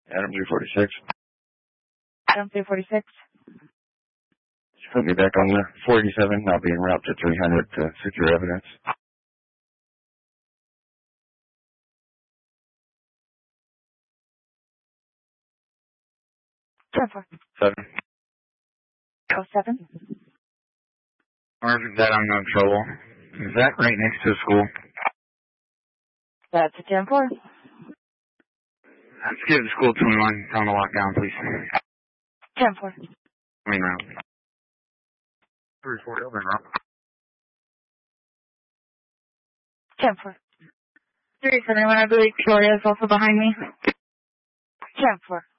Adam 346. Adam 346. Put me back on the 47. I'll be en route to 300 to secure evidence. Trevor. 7. 07. Marvin, that I'm no trouble. Is that right next to the school? That's a 10-4. Let's give the school 21. Tell them to lock down, please. 10-4. Main route. 340, main route. 10-4. 371, I believe Victoria is also behind me. 10-4.